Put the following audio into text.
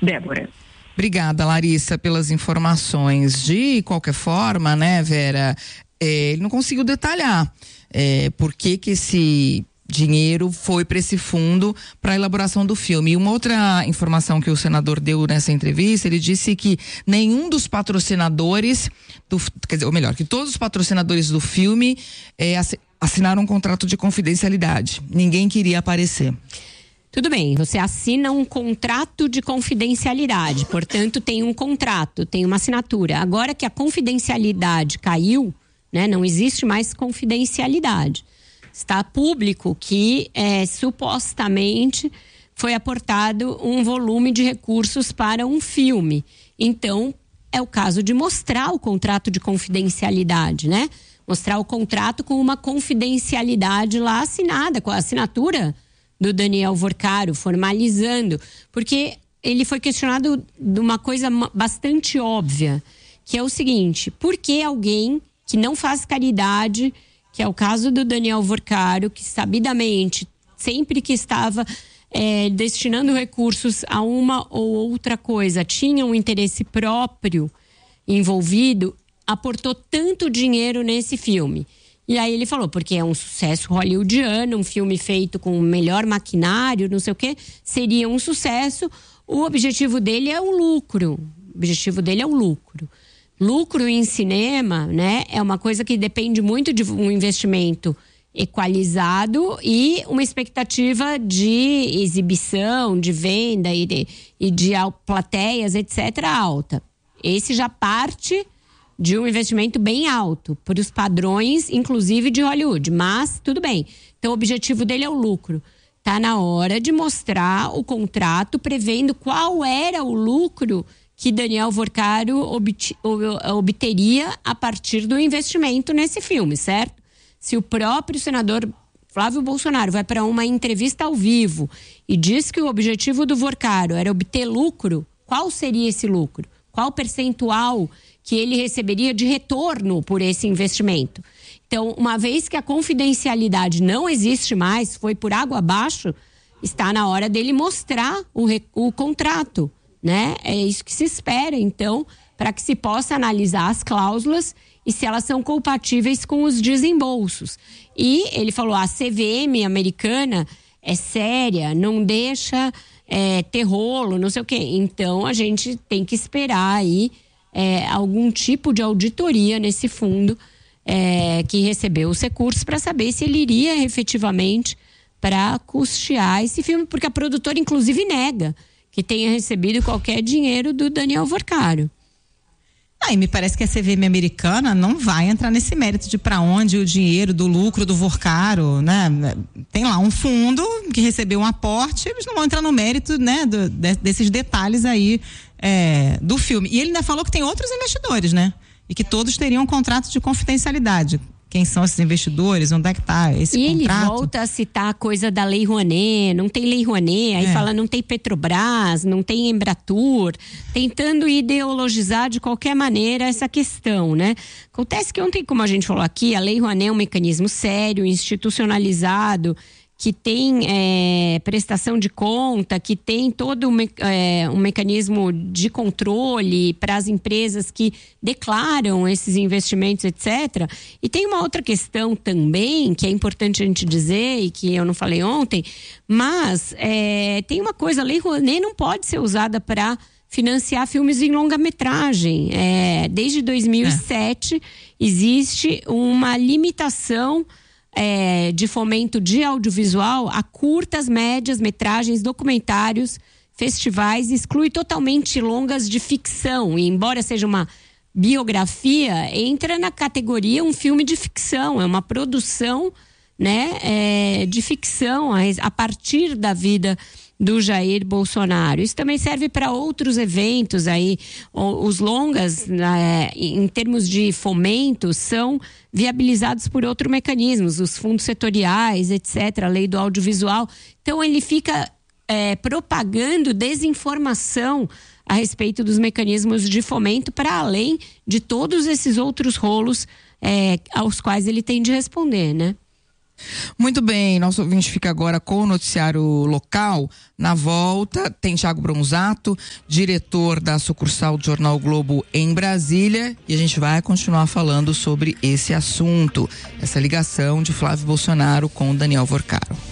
Débora. Obrigada, Larissa, pelas informações. De qualquer forma, né, Vera, ele não conseguiu detalhar por que esse dinheiro foi para esse fundo para a elaboração do filme. E uma outra informação que o senador deu nessa entrevista, ele disse que nenhum dos patrocinadores, quer dizer, ou melhor, que todos os patrocinadores do filme assinaram um contrato de confidencialidade. Ninguém queria aparecer. Tudo bem, você assina um contrato de confidencialidade, portanto tem um contrato, tem uma assinatura. Agora que a confidencialidade caiu, né, não existe mais confidencialidade. Está público que supostamente foi aportado um volume de recursos para um filme. Então, é o caso de mostrar o contrato de confidencialidade, né? Mostrar o contrato com uma confidencialidade lá assinada, com a assinatura do Daniel Vorcaro, formalizando. Porque ele foi questionado de uma coisa bastante óbvia, que é o seguinte: por que alguém que não faz caridade, que é o caso do Daniel Vorcaro, que sabidamente, sempre que estava destinando recursos a uma ou outra coisa, tinha um interesse próprio envolvido, aportou tanto dinheiro nesse filme? E aí ele falou, porque é um sucesso hollywoodiano, um filme feito com o melhor maquinário, não sei o quê, seria um sucesso. O objetivo dele é o lucro. O objetivo dele é o lucro. Lucro em cinema, né, é uma coisa que depende muito de um investimento equalizado e uma expectativa de exibição, de venda e de plateias, etc., alta. Esse já parte de um investimento bem alto, para os padrões, inclusive, de Hollywood. Mas, tudo bem. Então, o objetivo dele é o lucro. Está na hora de mostrar o contrato prevendo qual era o lucro que Daniel Vorcaro obteria a partir do investimento nesse filme, certo? Se o próprio senador Flávio Bolsonaro vai para uma entrevista ao vivo e diz que o objetivo do Vorcaro era obter lucro, qual seria esse lucro? Qual percentual que ele receberia de retorno por esse investimento? Então, uma vez que a confidencialidade não existe mais, foi por água abaixo, está na hora dele mostrar o contrato, né? É isso que se espera, então, para que se possa analisar as cláusulas e se elas são compatíveis com os desembolsos. E ele falou, a CVM americana é séria, não deixa ter rolo, não sei o quê. Então, a gente tem que esperar aí algum tipo de auditoria nesse fundo que recebeu os recursos para saber se ele iria efetivamente para custear esse filme, porque a produtora inclusive nega que tenha recebido qualquer dinheiro do Daniel Vorcaro. E me parece que a CVM americana não vai entrar nesse mérito de para onde o dinheiro do lucro do Vorcaro, né? Tem lá um fundo que recebeu um aporte, eles não vão entrar no mérito, né, desses detalhes aí do filme. E ele ainda falou que tem outros investidores, né? E que todos teriam um contrato de confidencialidade. Quem são esses investidores? Onde é que está esse contrato? E ele volta a citar a coisa da Lei Rouanet, não tem Lei Rouanet, aí fala não tem Petrobras, não tem Embratur, tentando ideologizar de qualquer maneira essa questão, né? Acontece que ontem, como a gente falou aqui, a Lei Rouanet é um mecanismo sério, institucionalizado, que tem prestação de conta, que tem todo um mecanismo de controle para as empresas que declaram esses investimentos, etc. E tem uma outra questão também, que é importante a gente dizer, e que eu não falei ontem, mas tem uma coisa, a Lei Rouanet não pode ser usada para financiar filmes em longa-metragem. Desde 2007 existe uma limitação de fomento de audiovisual a curtas, médias, metragens, documentários, festivais, exclui totalmente longas de ficção. E embora seja uma biografia, entra na categoria um filme de ficção, é uma produção, né, de ficção a partir da vida do Jair Bolsonaro. Isso também serve para outros eventos aí. Os longas, em termos de fomento, são viabilizados por outros mecanismos, os fundos setoriais, etc., a lei do audiovisual. Então, ele fica propagando desinformação a respeito dos mecanismos de fomento, para além de todos esses outros rolos aos quais ele tem de responder, né? Muito bem, nosso ouvinte fica agora com o noticiário local. Na volta, tem Thiago Bronzato, diretor da sucursal do Jornal Globo em Brasília, e a gente vai continuar falando sobre esse assunto, essa ligação de Flávio Bolsonaro com Daniel Vorcaro.